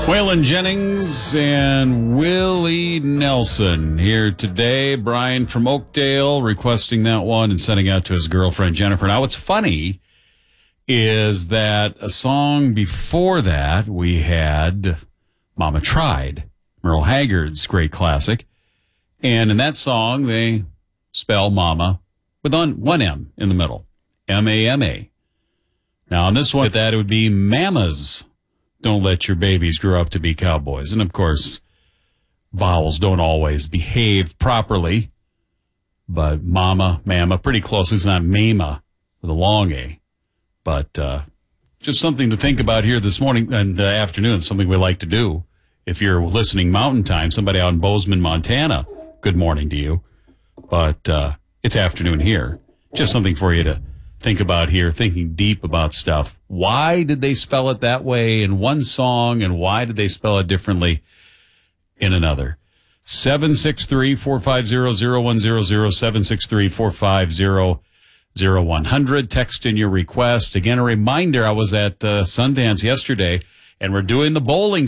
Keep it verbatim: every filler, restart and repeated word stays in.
Waylon Jennings and Willie Nelson here today. Brian from Oakdale requesting that one and sending out to his girlfriend Jennifer. Now, what's funny is that a song before that we had Mama Tried, Merle Haggard's great classic. And in that song, they spell Mama with one M in the middle, M A M A. Now, on this one, with that, it would be Mamas. Don't let your babies grow up to be cowboys. And, of course, vowels don't always behave properly. But mama, mama, pretty close. It's not mama with a long A. But uh, just something to think about here this morning and uh, afternoon, something we like to do. If you're listening Mountain Time, somebody out in Bozeman, Montana, good morning to you. But uh, it's afternoon here. Just something for you to think about here, thinking deep about stuff. Why did they spell it that way in one song, and why did they spell it differently in another? seven six three, four five zero, zero one zero zero, seven six three, four five zero, zero one zero zero. Text in your request. Again, a reminder, I was at uh, Sundance yesterday, and we're doing the bowling